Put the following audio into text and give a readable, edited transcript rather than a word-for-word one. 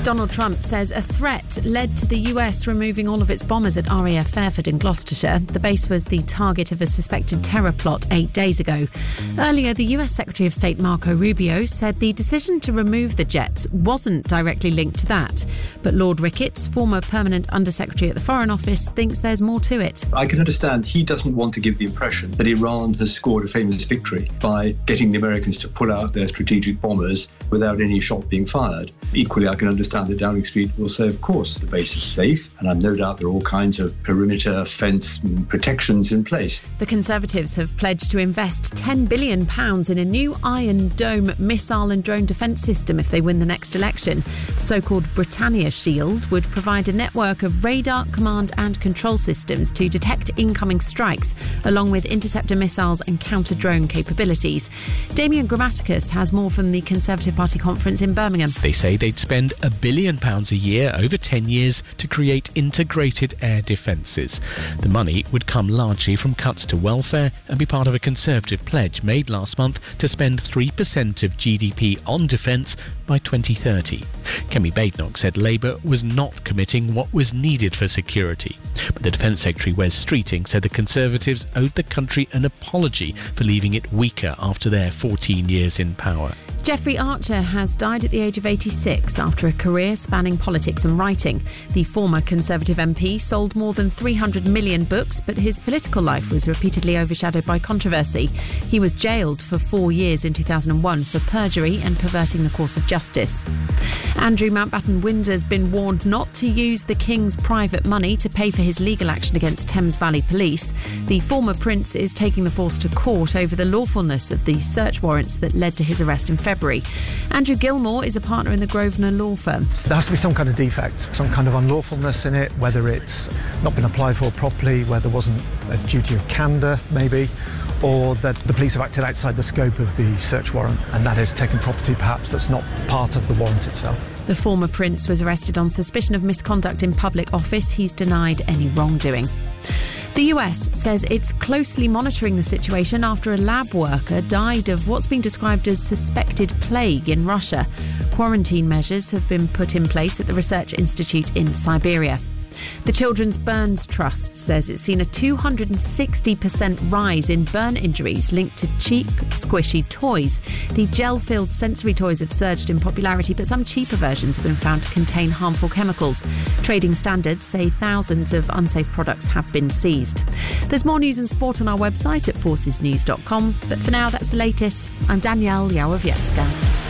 Donald Trump says a threat led to the US removing all of its bombers at RAF Fairford in Gloucestershire. The base was the target of a suspected terror plot 8 days ago. Earlier, the US Secretary of State Marco Rubio said the decision to remove the jets wasn't directly linked to that. But Lord Ricketts, former permanent Undersecretary at the Foreign Office, thinks there's more to it. I can understand he doesn't want to give the impression that Iran has scored a famous victory by getting the Americans to pull out their strategic bombers without any shot being fired. Equally, I can understand that Downing Street will say, of course, the base is safe, and I've no doubt there are all kinds of perimeter, fence and protections in place. The Conservatives have pledged to invest £10 billion in a new Iron Dome missile and drone defence system if they win the next election. The so-called Britannia Shield would provide a network of radar, command and control systems to detect incoming strikes, along with interceptor missiles and counter-drone capabilities. Damian Grammaticus has more from the Conservative Party conference in Birmingham. They say they'd spend £1 billion a year over 10 years to create integrated air defences. The money would come largely from cuts to welfare and be part of a Conservative pledge made last month to spend 3% of GDP on defence by 2030. Kemi Badenoch said Labour was not committing what was needed for security. But the Defence Secretary Wes Streeting said the Conservatives owed the country an apology for leaving it weaker after their 14 years in power. Jeffrey Archer has died at the age of 86 after a career spanning politics and writing. The former Conservative MP sold more than 300 million books, but his political life was repeatedly overshadowed by controversy. He was jailed for 4 years in 2001 for perjury and perverting the course of justice. Andrew Mountbatten-Windsor's been warned not to use the King's private money to pay for his legal action against Thames Valley Police. The former prince is taking the force to court over the lawfulness of the search warrants that led to his arrest in February. Andrew Gilmore is a partner in the Grosvenor law firm. There has to be some kind of defect, some kind of unlawfulness in it, whether it's not been applied for properly, where there wasn't a duty of candour, maybe, or that the police have acted outside the scope of the search warrant, and that is taken property perhaps that's not part of the warrant itself. The former prince was arrested on suspicion of misconduct in public office. He's denied any wrongdoing. The US says it's closely monitoring the situation after a lab worker died of what's been described as suspected plague in Russia. Quarantine measures have been put in place at the research institute in Siberia. The Children's Burns Trust says it's seen a 260% rise in burn injuries linked to cheap, squishy toys. The gel-filled sensory toys have surged in popularity, but some cheaper versions have been found to contain harmful chemicals. Trading standards say thousands of unsafe products have been seized. There's more news and sport on our website at forcesnews.com, but for now, that's the latest. I'm Danielle Yawowiecka.